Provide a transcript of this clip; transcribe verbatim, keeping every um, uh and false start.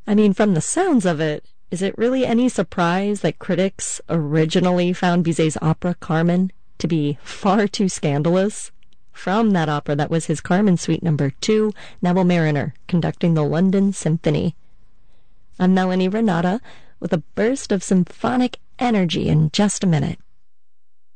I mean, from the sounds of it, is it really any surprise that critics originally found Bizet's opera Carmen to be far too scandalous? From that opera, that was his Carmen Suite number two, Neville Marriner conducting the London Symphony. I'm Melanie Renata with a burst of symphonic energy in just a minute.